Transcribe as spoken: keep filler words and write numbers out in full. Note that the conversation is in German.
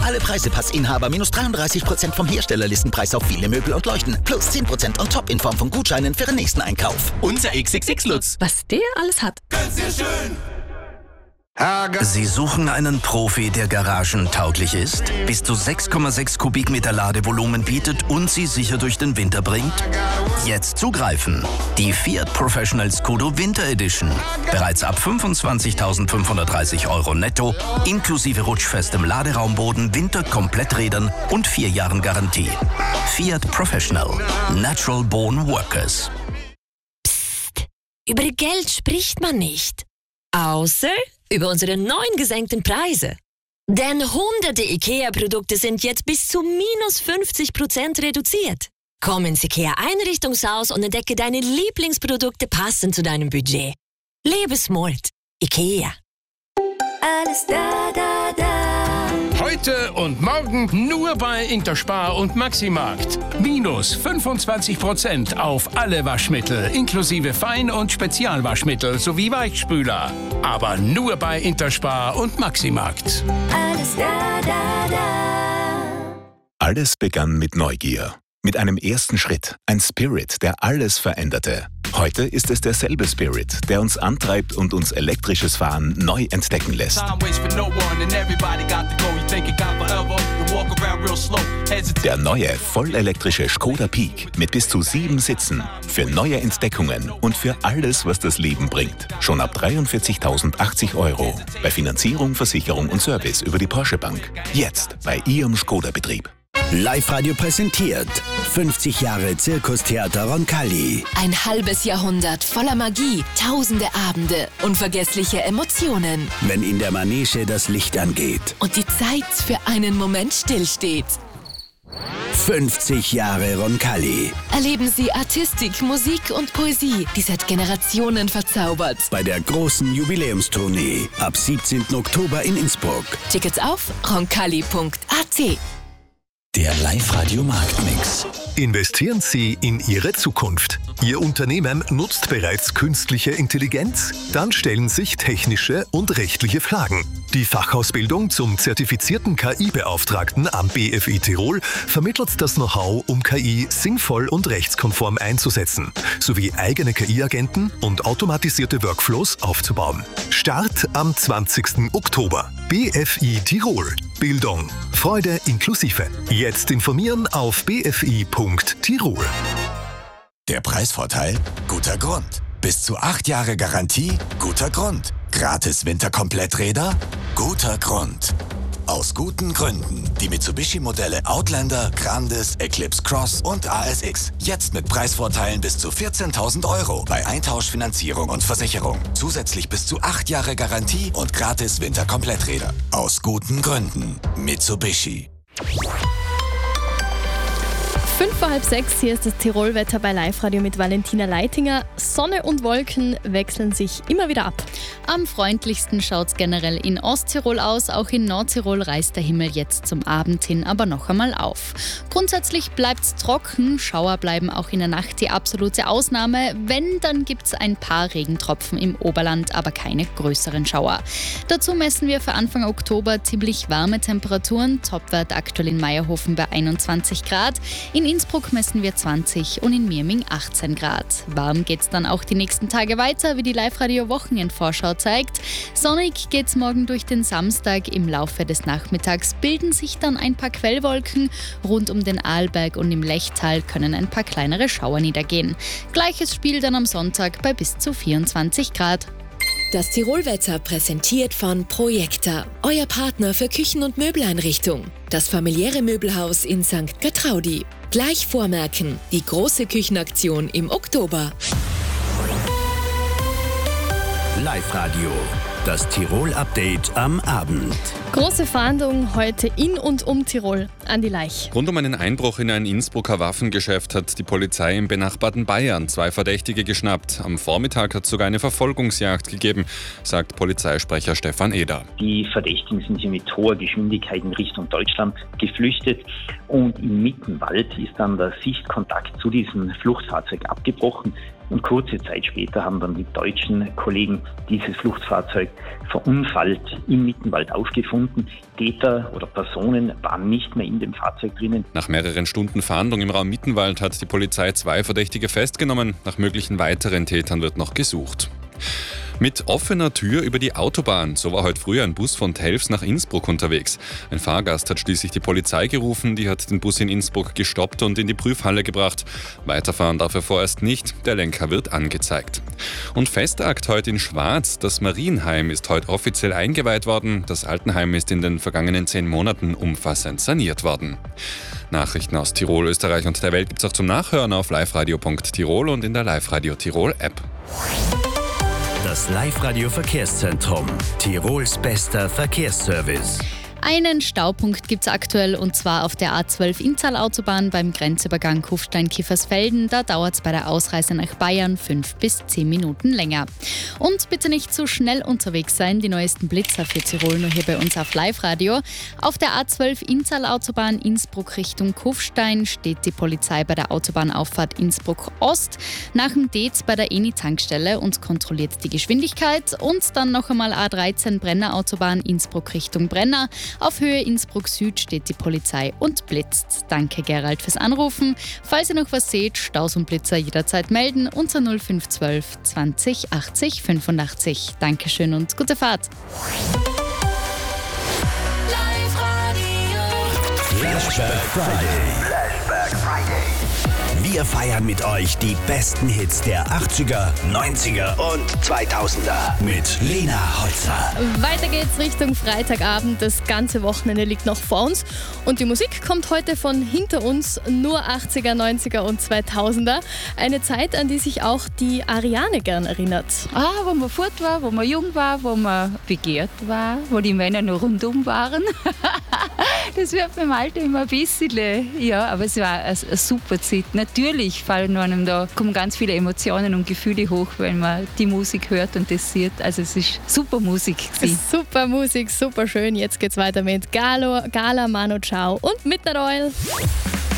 alle Preisepassinhaber minus dreiunddreißig Prozent vom Herstellerlistenpreis auf viele Möbel und Leuchten. Plus zehn Prozent on top in Form von Gutscheinen für den nächsten Einkauf. Unser X X X-Lutz. Was der alles hat. Ganz sehr schön. Sie suchen einen Profi, der garagentauglich ist, bis zu sechs Komma sechs Kubikmeter Ladevolumen bietet und Sie sicher durch den Winter bringt? Jetzt zugreifen! Die Fiat Professional Scudo Winter Edition. Bereits ab fünfundzwanzigtausendfünfhundertdreißig Euro netto, inklusive rutschfestem Laderaumboden, Winterkompletträdern und vier Jahren Garantie. Fiat Professional. Natural Born Workers. Psst. Über Geld spricht man nicht. Außer über unsere neuen gesenkten Preise. Denn hunderte IKEA-Produkte sind jetzt bis zu minus fünfzig Prozent reduziert. Komm ins IKEA-Einrichtungshaus und entdecke deine Lieblingsprodukte passend zu deinem Budget. Lebe smart. IKEA. Alles da, da, da. Heute und morgen nur bei Interspar und Maximarkt. Minus fünfundzwanzig Prozent auf alle Waschmittel, inklusive Fein- und Spezialwaschmittel sowie Weichspüler. Aber nur bei Interspar und Maximarkt. Alles da, da, da. Alles begann mit Neugier. Mit einem ersten Schritt. Ein Spirit, der alles veränderte. Heute ist es derselbe Spirit, der uns antreibt und uns elektrisches Fahren neu entdecken lässt. Der neue, vollelektrische Skoda Peak mit bis zu sieben Sitzen. Für neue Entdeckungen und für alles, was das Leben bringt. Schon ab dreiundvierzigtausendachtzig Euro. Bei Finanzierung, Versicherung und Service über die Porsche Bank. Jetzt bei Ihrem Skoda-Betrieb. Live-Radio präsentiert fünfzig Jahre Zirkustheater Roncalli. Ein halbes Jahrhundert voller Magie, tausende Abende, unvergessliche Emotionen. Wenn in der Manege das Licht angeht. Und die Zeit für einen Moment stillsteht. fünfzig Jahre Roncalli. Erleben Sie Artistik, Musik und Poesie, die seit Generationen verzaubert. Bei der großen Jubiläumstournee ab siebzehnten Oktober in Innsbruck. Tickets auf roncalli punkt a t. Der Live-Radio Marktmix. Investieren Sie in Ihre Zukunft. Ihr Unternehmen nutzt bereits künstliche Intelligenz? Dann stellen sich technische und rechtliche Fragen. Die Fachausbildung zum zertifizierten K I-Beauftragten am B F I Tirol vermittelt das Know-how, um K I sinnvoll und rechtskonform einzusetzen, sowie eigene K I-Agenten und automatisierte Workflows aufzubauen. Start am zwanzigsten Oktober. B F I Tirol. Bildung. Freude inklusive. Jetzt informieren auf b f i punkt tirol. Der Preisvorteil? Guter Grund. Bis zu acht Jahre Garantie? Guter Grund. Gratis Winterkompletträder? Guter Grund. Aus guten Gründen. Die Mitsubishi-Modelle Outlander, Grandis, Eclipse Cross und A S X. Jetzt mit Preisvorteilen bis zu vierzehntausend Euro bei Eintauschfinanzierung und Versicherung. Zusätzlich bis zu acht Jahre Garantie und gratis Winterkompletträder. Aus guten Gründen. Mitsubishi. Fünf vor halb sechs, hier ist das Tirolwetter bei Live-Radio mit Valentina Leitinger. Sonne und Wolken wechseln sich immer wieder ab. Am freundlichsten schaut es generell in Osttirol aus. Auch in Nordtirol reißt der Himmel jetzt zum Abend hin aber noch einmal auf. Grundsätzlich bleibt es trocken. Schauer bleiben auch in der Nacht die absolute Ausnahme. Wenn, dann gibt es ein paar Regentropfen im Oberland, aber keine größeren Schauer. Dazu messen wir für Anfang Oktober ziemlich warme Temperaturen. Topwert aktuell in Meierhofen bei einundzwanzig Grad. In Innsbruck messen wir zwanzig und in Mirming achtzehn Grad. Warm geht's dann auch die nächsten Tage weiter, wie die Live-Radio-Wochenendvorschau zeigt. Sonnig geht's morgen durch den Samstag. Im Laufe des Nachmittags bilden sich dann ein paar Quellwolken. Rund um den Arlberg und im Lechtal können ein paar kleinere Schauer niedergehen. Gleiches Spiel dann am Sonntag bei bis zu vierundzwanzig Grad. Das Tirolwetter präsentiert von Projekta, euer Partner für Küchen- und Möbeleinrichtung. Das familiäre Möbelhaus in Sankt Gertraudi. Gleich vormerken, die große Küchenaktion im Oktober. Live-Radio, das Tirol-Update am Abend. Große Fahndung heute in und um Tirol. Andi Leich. Rund um einen Einbruch in ein Innsbrucker Waffengeschäft hat die Polizei im benachbarten Bayern zwei Verdächtige geschnappt. Am Vormittag hat es sogar eine Verfolgungsjagd gegeben, sagt Polizeisprecher Stefan Eder. Die Verdächtigen sind hier mit hoher Geschwindigkeit in Richtung Deutschland geflüchtet und im Mittenwald ist dann der Sichtkontakt zu diesem Fluchtfahrzeug abgebrochen. Und kurze Zeit später haben dann die deutschen Kollegen dieses Fluchtfahrzeug verunfallt im Mittenwald aufgefunden. Täter oder Personen waren nicht mehr in dem Fahrzeug drinnen. Nach mehreren Stunden Fahndung im Raum Mittenwald hat die Polizei zwei Verdächtige festgenommen. Nach möglichen weiteren Tätern wird noch gesucht. Mit offener Tür über die Autobahn. So war heute früh ein Bus von Telfs nach Innsbruck unterwegs. Ein Fahrgast hat schließlich die Polizei gerufen, die hat den Bus in Innsbruck gestoppt und in die Prüfhalle gebracht. Weiterfahren darf er vorerst nicht, der Lenker wird angezeigt. Und Festakt heute in Schwarz. Das Marienheim ist heute offiziell eingeweiht worden. Das Altenheim ist in den vergangenen zehn Monaten umfassend saniert worden. Nachrichten aus Tirol, Österreich und der Welt gibt's auch zum Nachhören auf liveradio punkt tirol und in der Live-Radio Tirol App. Das Live-Radio Verkehrszentrum. Tirols bester Verkehrsservice. Einen Staupunkt gibt es aktuell und zwar auf der A zwölf Inntal-Autobahn beim Grenzübergang Kufstein-Kiefersfelden. Da dauert es bei der Ausreise nach Bayern fünf bis zehn Minuten länger. Und bitte nicht zu schnell unterwegs sein. Die neuesten Blitzer für Tirol nur hier bei uns auf Live-Radio. Auf der A zwölf Inntal-Autobahn Innsbruck Richtung Kufstein steht die Polizei bei der Autobahnauffahrt Innsbruck Ost nach dem D E Z bei der Eni-Tankstelle und kontrolliert die Geschwindigkeit. Und dann noch einmal A dreizehn Brenner Autobahn Innsbruck Richtung Brenner. Auf Höhe Innsbruck Süd steht die Polizei und blitzt. Danke Gerald fürs Anrufen. Falls ihr noch was seht, Staus und Blitzer jederzeit melden unter null fünf zwölf zwanzig achtzig fünfundachtzig. Dankeschön und gute Fahrt. Flashback Friday. Flashback Friday. Wir feiern mit euch die besten Hits der achtziger, neunziger und zweitausender mit Lena Holzer. Weiter geht's Richtung Freitagabend. Das ganze Wochenende liegt noch vor uns. Und die Musik kommt heute von hinter uns. Nur achtziger, neunziger und zweitausender. Eine Zeit, an die sich auch die Ariane gern erinnert. Ah, wo man fort war, wo man jung war, wo man begehrt war, wo die Männer nur rundum waren. Das wird beim Alter immer ein bisschen, ja, aber es war eine, eine super Zeit. Natürlich fallen einem da, kommen ganz viele Emotionen und Gefühle hoch, wenn man die Musik hört und das sieht. Also es ist super Musik gewesen. Super Musik, super schön. Jetzt geht's weiter mit Galo, Gala, Manu Chao und Midnight Oil.